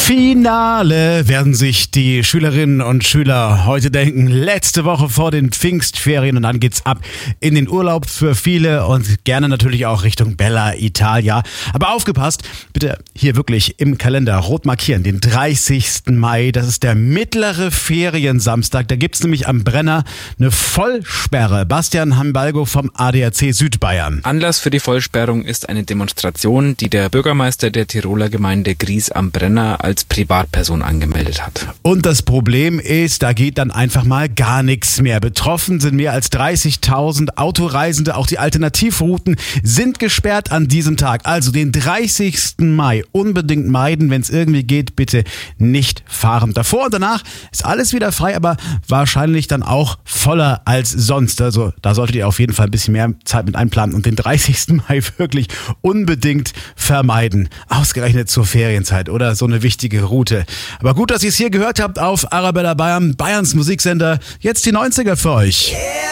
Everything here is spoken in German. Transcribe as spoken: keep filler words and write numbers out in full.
Finale werden sich die Schülerinnen und Schüler heute denken. Letzte Woche vor den Pfingstferien und dann geht's ab in den Urlaub für viele und gerne natürlich auch Richtung Bella Italia. Aber aufgepasst, bitte hier wirklich im Kalender rot markieren, den dreißigsten Mai. Das ist der mittlere Feriensamstag. Da gibt's nämlich am Brenner eine Vollsperre. Bastian Hambalgo vom A D A C Südbayern. Anlass für die Vollsperrung ist eine Demonstration, die der Bürgermeister der Tiroler Gemeinde Gries am Brenner als Privatperson angemeldet hat. Und das Problem ist, da geht dann einfach mal gar nichts mehr. Betroffen sind mehr als dreißigtausend Autoreisende. Auch die Alternativrouten sind gesperrt an diesem Tag. Also den dreißigsten Mai unbedingt meiden, wenn es irgendwie geht, bitte nicht fahren. Davor und danach ist alles wieder frei, aber wahrscheinlich dann auch voller als sonst. Also da solltet ihr auf jeden Fall ein bisschen mehr Zeit mit einplanen und den dreißigsten Mai wirklich unbedingt vermeiden. Ausgerechnet zur Ferienzeit oder so eine wichtige Route. Aber gut, dass ihr es hier gehört habt auf Arabella Bayern, Bayerns Musiksender. Jetzt die neunziger für euch.